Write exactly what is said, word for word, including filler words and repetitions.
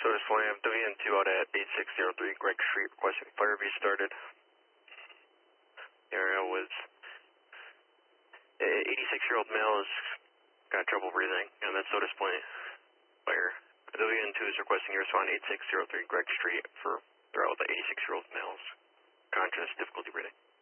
Soda Slam, W N two out at eight six zero three Greg Street, requesting fire be started. The area was eighty-six-year-old male is got trouble breathing, and that's Soda Slam fire. W N two is requesting you respond eight six zero three Greg Street for throughout the eighty-six-year-old male's conscious difficulty breathing.